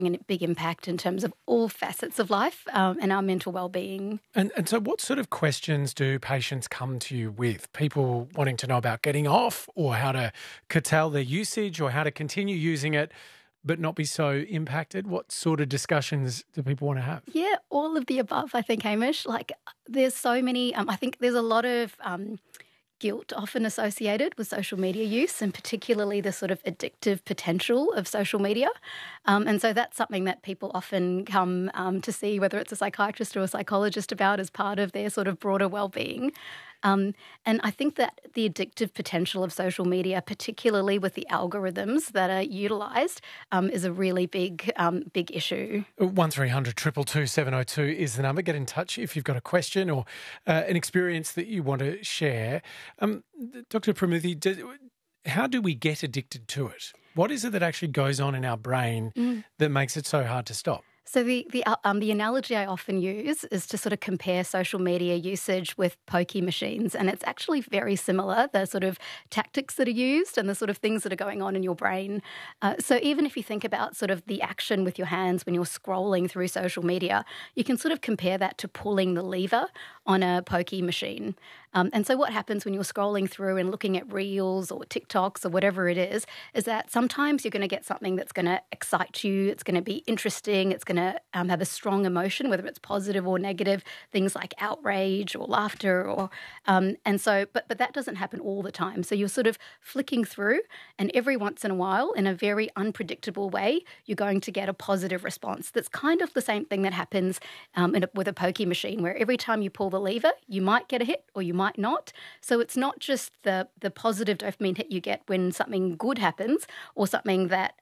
a big impact in terms of all facets of life and our mental well-being. And so what sort of questions do patients come to you with? People wanting to know about getting off, or how to curtail their usage, or how to continue using it but not be so impacted? What sort of discussions do people want to have? Yeah, all of the above, I think, Hamish. Like, there's so many, I think there's a lot of guilt often associated with social media use, and particularly the sort of addictive potential of social media. And so that's something that people often come to see, whether it's a psychiatrist or a psychologist, about as part of their sort of broader well-being. And I think that the addictive potential of social media, particularly with the algorithms that are utilised, is a really big issue. 1300 222 702 is the number. Get in touch if you've got a question or an experience that you want to share. Dr. Pramuthy, how do we get addicted to it? What is it that actually goes on in our brain that makes it so hard to stop? So the analogy I often use is to sort of compare social media usage with pokie machines, and it's actually very similar, the sort of tactics that are used and the sort of things that are going on in your brain. So even if you think about sort of the action with your hands when you're scrolling through social media, you can sort of compare that to pulling the lever on a pokie machine. And so what happens when you're scrolling through and looking at Reels or TikToks or whatever it is that sometimes you're going to get something that's going to excite you, it's going to be interesting, it's going to have a strong emotion, whether it's positive or negative, things like outrage or laughter, or but that doesn't happen all the time. So you're sort of flicking through, and every once in a while, in a very unpredictable way, you're going to get a positive response. That's kind of the same thing that happens with a pokie machine, where every time you pull the lever, you might get a hit or you might not. So it's not just the positive dopamine hit you get when something good happens or something that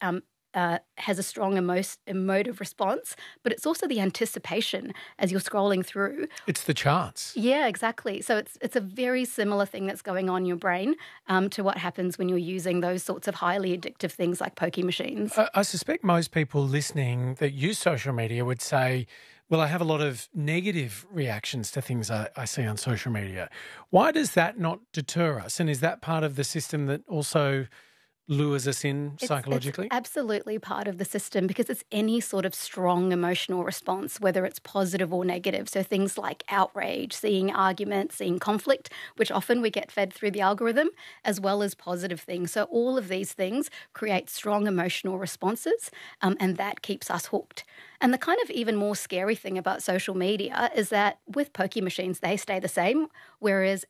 has a strong emotive response, but it's also the anticipation as you're scrolling through. It's the chance. Yeah, exactly. So it's a very similar thing that's going on in your brain to what happens when you're using those sorts of highly addictive things like pokie machines. I suspect most people listening that use social media would say, well, I have a lot of negative reactions to things I see on social media. Why does that not deter us? And is that part of the system that also lures us in psychologically? It's absolutely part of the system, because it's any sort of strong emotional response, whether it's positive or negative. So things like outrage, seeing arguments, seeing conflict, which often we get fed through the algorithm, as well as positive things. So all of these things create strong emotional responses, and that keeps us hooked. And the kind of even more scary thing about social media is that with pokie machines, they stay the same, whereas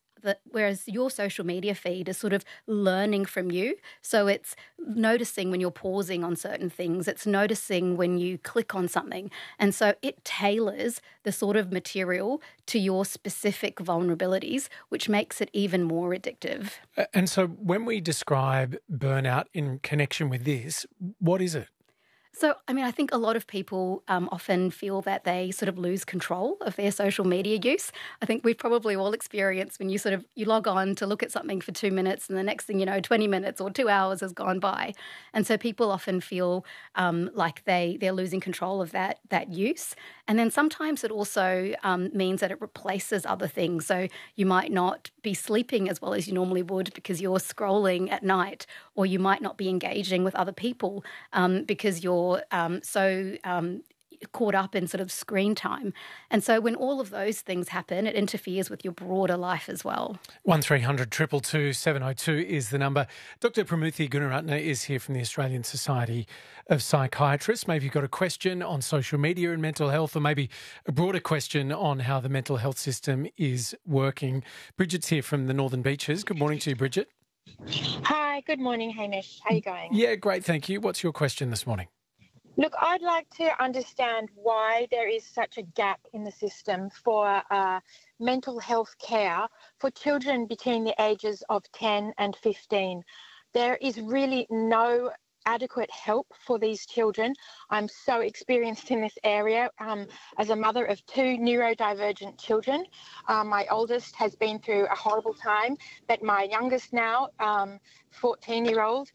your social media feed is sort of learning from you. So it's noticing when you're pausing on certain things. It's noticing when you click on something. And so it tailors the sort of material to your specific vulnerabilities, which makes it even more addictive. And so when we describe burnout in connection with this, what is it? So, I mean, I think a lot of people often feel that they sort of lose control of their social media use. I think we've probably all experienced when you log on to look at something for 2 minutes, and the next thing you know, 20 minutes or 2 hours has gone by. And so people often feel like they're losing control of that use. And then sometimes it also means that it replaces other things. So you might not be sleeping as well as you normally would because you're scrolling at night, or you might not be engaging with other people because you're so caught up in sort of screen time. And so when all of those things happen, it interferes with your broader life as well. 1300 222 702 is the number. Dr. Pramuthy Gunaratne is here from the Australian Society of Psychiatrists. Maybe you've got a question on social media and mental health, or maybe a broader question on how the mental health system is working. Bridget's here from the Northern Beaches. Good morning to you, Bridget. Hi, good morning, Hamish. How are you going? Yeah, great, thank you. What's your question this morning? Look, I'd like to understand why there is such a gap in the system for mental health care for children between the ages of 10 and 15. There is really no adequate help for these children. I'm so experienced in this area as a mother of 2 neurodivergent children. My oldest has been through a horrible time, but my youngest now, 14-year-old,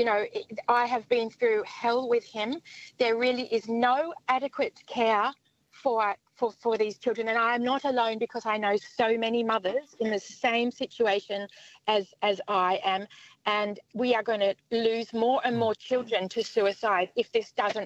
I have been through hell with him. There really is no adequate care for these children. And I'm not alone, because I know so many mothers in the same situation as I am. And we are going to lose more and more children to suicide if this doesn't